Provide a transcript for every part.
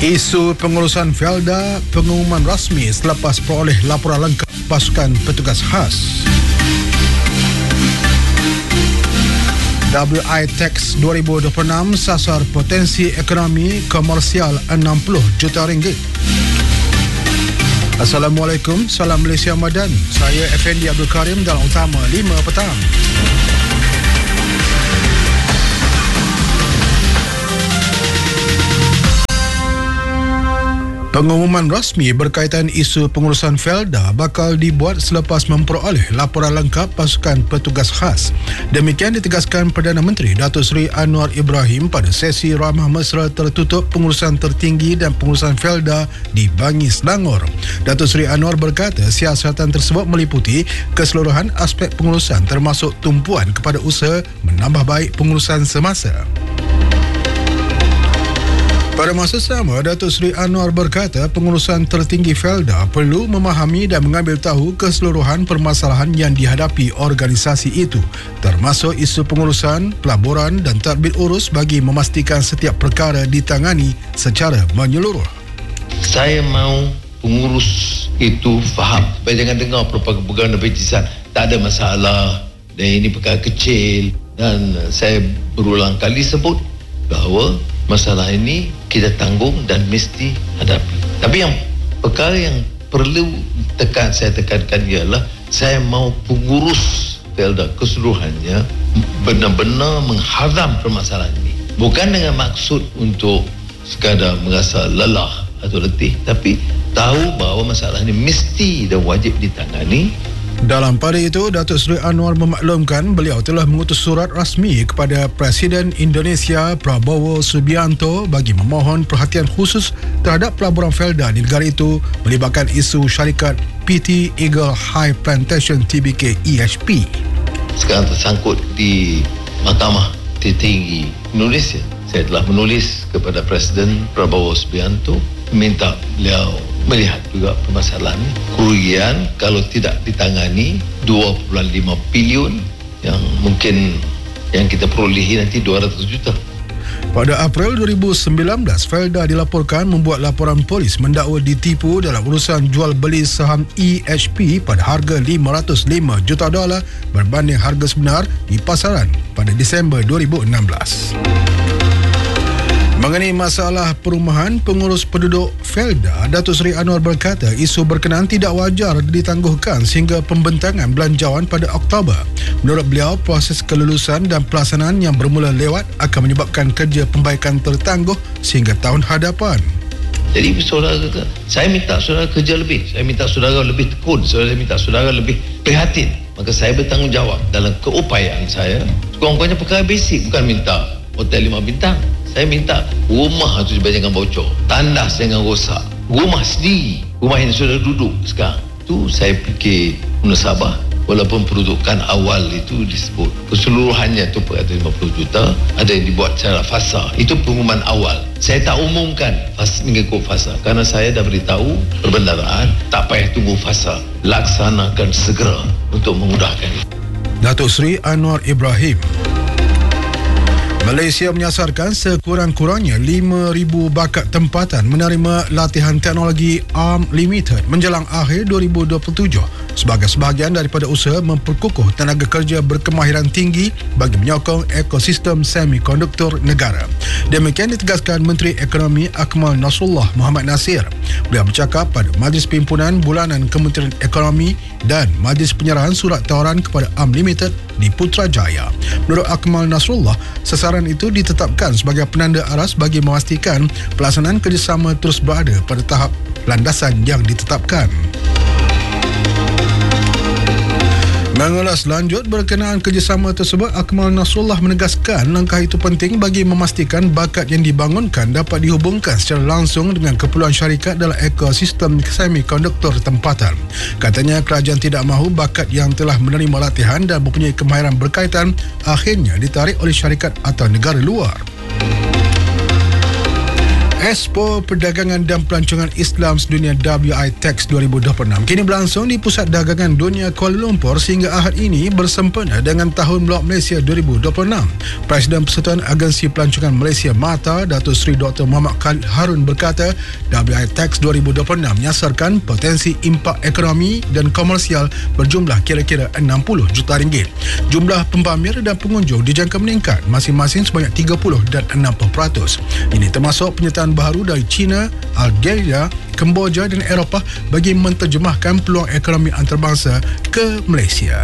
Isu pengurusan Felda, pengumuman rasmi selepas peroleh laporan lengkap pasukan petugas khas. WI Tax 2026 sasar potensi ekonomi komersial 60 juta ringgit. Assalamualaikum, salam Malaysia Madani. Saya Effendi Abdul Karim dalam utama 5 petang. Pengumuman rasmi berkaitan isu pengurusan Felda bakal dibuat selepas memperoleh laporan lengkap pasukan petugas khas. Demikian ditegaskan Perdana Menteri Datuk Seri Anwar Ibrahim pada sesi ramah mesra tertutup pengurusan tertinggi dan pengurusan Felda di Bangis, Selangor. Datuk Seri Anwar berkata siasatan tersebut meliputi keseluruhan aspek pengurusan termasuk tumpuan kepada usaha menambah baik pengurusan semasa. Pada masa sama, Datuk Seri Anwar berkata pengurusan tertinggi Felda perlu memahami dan mengambil tahu keseluruhan permasalahan yang dihadapi organisasi itu, termasuk isu pengurusan, pelaburan dan tadbir urus bagi memastikan setiap perkara ditangani secara menyeluruh. Saya mau pengurus itu faham, supaya jangan dengar propaganda petisan tak ada masalah dan ini perkara kecil, dan saya berulang kali sebut bahawa masalah ini kita tanggung dan mesti hadapi. Tapi yang perkara yang perlu saya tekankan ialah saya mau pengurus Felda keseluruhannya benar-benar menghadam permasalahan ini. Bukan dengan maksud untuk sekadar merasa lelah atau letih, tapi tahu bahawa masalah ini mesti dan wajib ditangani. Dalam pada itu, Datuk Seri Anwar memaklumkan beliau telah mengutus surat rasmi kepada Presiden Indonesia Prabowo Subianto bagi memohon perhatian khusus terhadap pelaburan Felda di negara itu melibatkan isu syarikat PT Eagle High Plantation Tbk EHP. Sekarang tersangkut di Mahkamah Tertinggi Indonesia. Saya telah menulis kepada Presiden Prabowo Subianto minta beliau melihat juga permasalahan ini. Kerugian kalau tidak ditangani 2.5 bilion yang mungkin yang kita perolehi nanti 200 juta. Pada April 2019, Felda dilaporkan membuat laporan polis mendakwa ditipu dalam urusan jual beli saham EHP pada harga $505 juta berbanding harga sebenar di pasaran pada Disember 2016. Mengenai masalah perumahan pengurus penduduk Felda, Datuk Seri Anwar berkata isu berkenaan tidak wajar ditangguhkan sehingga pembentangan belanjawan pada Oktober. Menurut beliau, proses kelulusan dan pelaksanaan yang bermula lewat akan menyebabkan kerja pembaikan tertangguh sehingga tahun hadapan. Jadi saudara kata, saya minta saudara kerja lebih, saya minta saudara lebih tekun, saya minta saudara lebih prihatin. Maka saya bertanggungjawab dalam keupayaan saya. Sekurang-kurangnya perkara basic, bukan minta hotel 5 bintang. Saya minta rumah tu jangan bocor, tandas jangan rosak, rumah sendiri, rumah yang sudah duduk sekarang. Tu saya fikir munasabah, walaupun peruntukan awal itu disebut keseluruhannya tu per 50 juta, ada yang dibuat secara fasa. Itu pengumuman awal. Saya tak umumkan mengikut fasa kerana saya dah beritahu perbendaraan tak payah tunggu fasa, laksanakan segera untuk memudahkan. Datuk Seri Anwar Ibrahim. Malaysia menyasarkan sekurang-kurangnya 5,000 bakat tempatan menerima latihan teknologi ARM Limited menjelang akhir 2027 sebagai sebahagian daripada usaha memperkukuh tenaga kerja berkemahiran tinggi bagi menyokong ekosistem semikonduktor negara. Demikian ditegaskan Menteri Ekonomi Akmal Nasrullah Mohamad Nasir. Beliau bercakap pada Majlis Pimpinan Bulanan Kementerian Ekonomi dan Majlis Penyerahan Surat Tawaran kepada ARM Limited di Putrajaya. Menurut Akmal Nasrullah, sasaran itu ditetapkan sebagai penanda aras bagi memastikan pelaksanaan kerjasama terus berada pada tahap landasan yang ditetapkan. Mengulas lanjut berkenaan kerjasama tersebut, Akmal Nasrullah menegaskan langkah itu penting bagi memastikan bakat yang dibangunkan dapat dihubungkan secara langsung dengan keperluan syarikat dalam ekosistem semikonduktor tempatan. Katanya kerajaan tidak mahu bakat yang telah menerima latihan dan mempunyai kemahiran berkaitan akhirnya ditarik oleh syarikat atau negara luar. Expo Perdagangan dan Pelancongan Islam Sedunia WITEX 2026 kini berlangsung di Pusat Dagangan Dunia Kuala Lumpur sehingga Ahad ini bersempena dengan Tahun Blok Malaysia 2026. Presiden Persatuan Agensi Pelancongan Malaysia MATA, Datuk Seri Dr. Muhammad Khalid Harun berkata, WITEX 2026 menyasarkan potensi impak ekonomi dan komersial berjumlah kira-kira 60 juta ringgit. Jumlah pempamer dan pengunjung dijangka meningkat masing-masing sebanyak 30 dan 60%. Ini termasuk penyertaan baru dari China, Algeria, Kemboja dan Eropah bagi menterjemahkan peluang ekonomi antarabangsa ke Malaysia.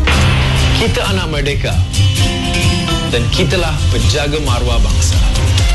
Kita anak merdeka dan kitalah penjaga maruah bangsa.